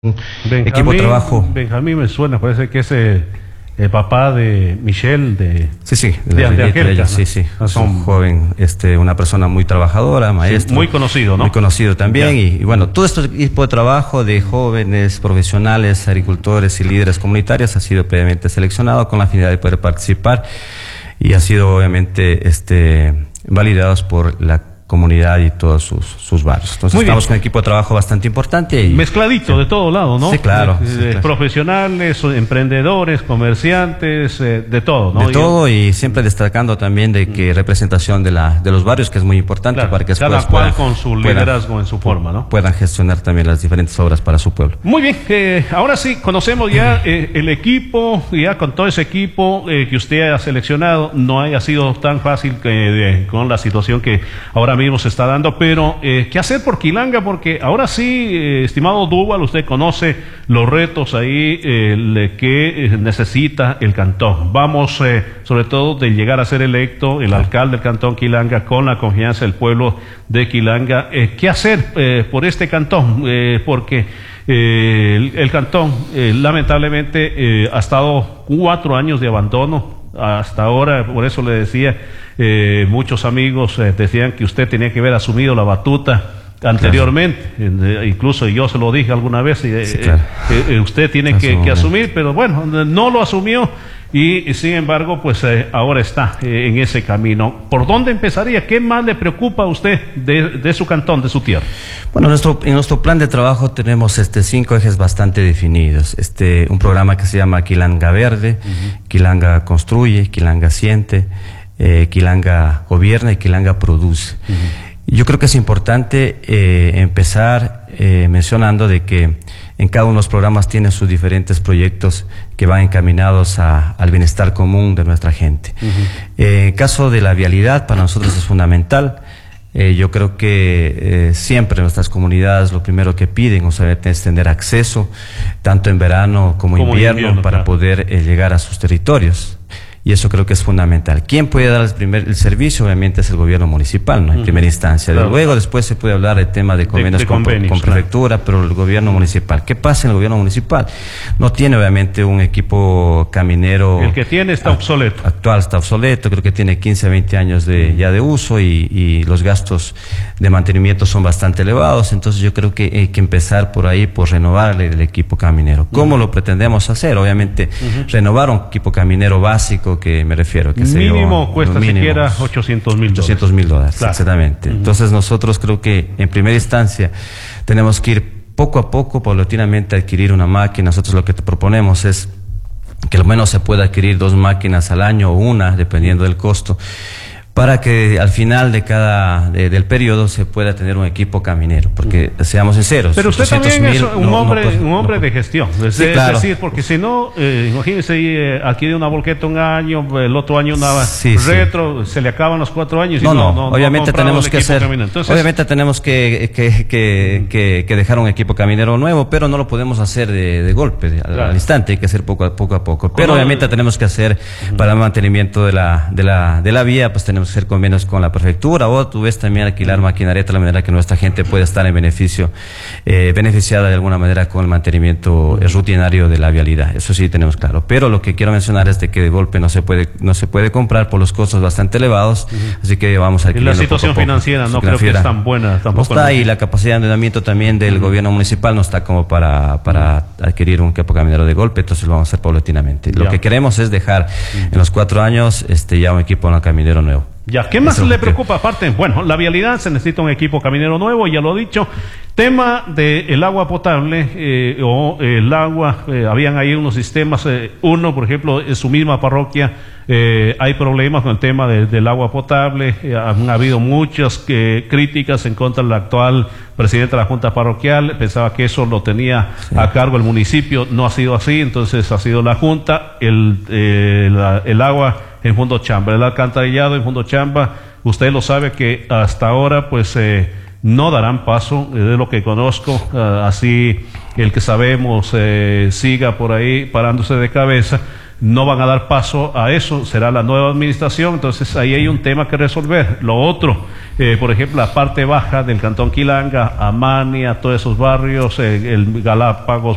Equipo de trabajo. Benjamín me suena, parece que es el papá de Michelle, de Angélica, ¿no? Sí. Es un joven, una persona muy trabajadora, maestro. Sí, muy conocido, ¿no? Muy conocido también. Y bueno, todo este equipo de trabajo de jóvenes, profesionales, agricultores y líderes comunitarios ha sido previamente seleccionado con la finalidad de poder participar y ha sido obviamente validados por la comunidad y todos sus barrios. Entonces estamos con un equipo de trabajo bastante importante. Mezcladito de todo lado, ¿no? Sí, claro. Profesionales, emprendedores, comerciantes, de todo, ¿no? De todo, y siempre destacando también de que representación de los barrios, que es muy importante, claro, para que cada cual con su liderazgo en su forma, ¿no? Puedan gestionar también las diferentes obras para su pueblo. Muy bien, ahora sí, conocemos ya el equipo, ya con todo ese equipo que usted ha seleccionado. No haya sido tan fácil con la situación que ahora mismo se está dando, pero ¿qué hacer por Quilanga? Porque ahora sí, estimado Duval, usted conoce los retos ahí que necesita el cantón. Vamos, sobre todo, de llegar a ser electo el alcalde del cantón Quilanga con la confianza del pueblo de Quilanga. ¿Qué hacer por este cantón? Porque el cantón lamentablemente ha estado 4 años de abandono hasta ahora. Por eso le decía, muchos amigos decían que usted tenía que haber asumido la batuta anteriormente. Claro. Incluso yo se lo dije alguna vez, sí, claro. Usted tiene que asumir, pero bueno, no lo asumió. Y sin embargo, pues ahora está en ese camino. ¿Por dónde empezaría? ¿Qué más le preocupa a usted de su cantón, de su tierra? Bueno, en nuestro plan de trabajo tenemos 5 ejes bastante definidos. Un programa que se llama Quilanga Verde, Quilanga Construye, Quilanga Siente, Quilanga Gobierna y Quilanga Produce. Yo creo que es importante empezar mencionando de que en cada uno de los programas tienen sus diferentes proyectos que van encaminados al bienestar común de nuestra gente. En caso de la vialidad, para nosotros es fundamental. Yo creo que siempre nuestras comunidades lo primero que piden, o sea, es tener acceso, tanto en verano como invierno, para poder llegar a sus territorios. Y eso creo que es fundamental. ¿Quién puede dar el servicio? Obviamente es el gobierno municipal, ¿no? En primera instancia. Claro. Luego, después se puede hablar del tema de convenios con prefectura, pero el gobierno municipal. ¿Qué pasa en el gobierno municipal? No tiene obviamente un equipo caminero. El que tiene está obsoleto. Actual está obsoleto, creo que tiene 15 a 20 años ya de uso y los gastos de mantenimiento son bastante elevados. Entonces yo creo que hay que empezar por ahí, por renovar el equipo caminero. ¿Cómo lo pretendemos hacer? Obviamente renovar un equipo caminero básico, que me refiero, que mínimo cuesta siquiera $800,000. $800,000, claro. Exactamente. Entonces nosotros creo que en primera instancia tenemos que ir poco a poco, paulatinamente, a adquirir una máquina. Nosotros lo que te proponemos es que al menos se pueda adquirir 2 máquinas al año o una, dependiendo del costo, para que al final del periodo se pueda tener un equipo caminero, porque seamos sinceros. Pero usted también es un hombre de gestión, es decir, porque si no, imagínese, adquiere una volqueta un año, el otro año una retro, se le acaban los 4 años y obviamente tenemos que hacer, obviamente tenemos que dejar un equipo caminero nuevo, pero no lo podemos hacer de golpe, al instante, hay que hacer poco a poco. Pero obviamente tenemos que hacer para el mantenimiento de la vía, pues tenemos que hacer convenios con la prefectura, o tú ves también alquilar maquinaria de la manera que nuestra gente pueda estar en beneficiada de alguna manera con el mantenimiento rutinario de la vialidad. Eso sí tenemos claro. Pero lo que quiero mencionar es de que de golpe no se puede comprar por los costos bastante elevados, así que vamos a adquirir. La situación financiera no creo que es tan buena tampoco. No está, y la capacidad de endeudamiento también del gobierno municipal no está como para adquirir un equipo caminero de golpe, entonces lo vamos a hacer paulatinamente. Lo que queremos es dejar en los 4 años ya un equipo caminero nuevo. Ya, ¿qué más le preocupa aparte? Bueno, la vialidad, se necesita un equipo caminero nuevo, ya lo he dicho. Tema del agua potable o el agua, habían ahí unos sistemas, uno, por ejemplo, en su misma parroquia, hay problemas con el tema del agua potable. Han habido muchas críticas en contra del actual presidente de la Junta Parroquial, pensaba que eso lo tenía a cargo el municipio, no ha sido así, entonces ha sido la Junta. El agua en Fundo Chamba, el alcantarillado en Fundo Chamba, usted lo sabe que hasta ahora pues no darán paso, de lo que conozco, así el que sabemos siga por ahí parándose de cabeza. no van a dar paso a eso, será la nueva administración, entonces ahí hay un tema que resolver. Lo otro, por ejemplo, la parte baja del Cantón Quilanga, Amania, todos esos barrios, el Galápagos,